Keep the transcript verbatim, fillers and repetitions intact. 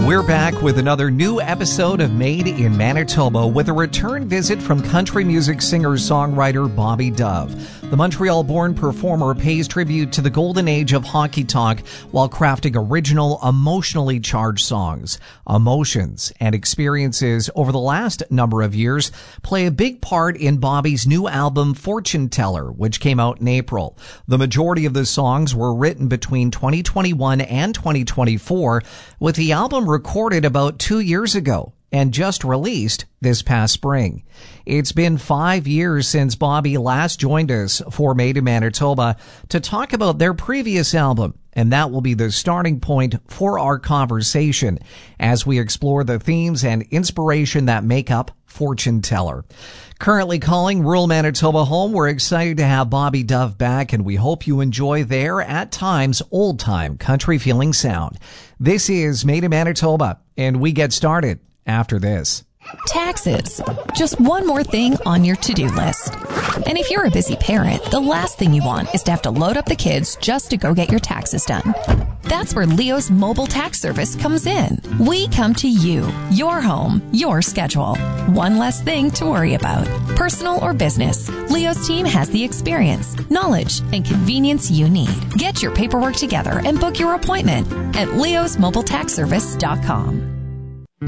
We're back with another new episode of Made in Manitoba with a return visit from country music singer-songwriter Bobby Dove. The Montreal-born performer pays tribute to the golden age of hockey talk while crafting original, emotionally charged songs. Emotions and experiences over the last number of years play a big part in Bobby's new album Fortune Teller, which came out in April. The majority of the songs were written between twenty twenty-one and twenty twenty-four, with the album recorded about two years ago and just released this past spring. It's been five years since Bobby last joined us for Made in Manitoba to talk about their previous album, and that will be the starting point for our conversation as we explore the themes and inspiration that make up Fortune Teller. Currently calling rural Manitoba home, we're excited to have Bobby Dove back, and we hope you enjoy their, at times, old-time country-feeling sound. This is Made in Manitoba, and we get started after this. Taxes. Just one more thing on your to-do list. And if you're a busy parent, the last thing you want is to have to load up the kids just to go get your taxes done. That's where Leo's mobile tax service comes in. We come to you, your home, your schedule. One less thing to worry about. Personal or business, Leo's team has the experience, knowledge, and convenience you need. Get your paperwork together and book your appointment at leos mobile tax service dot com.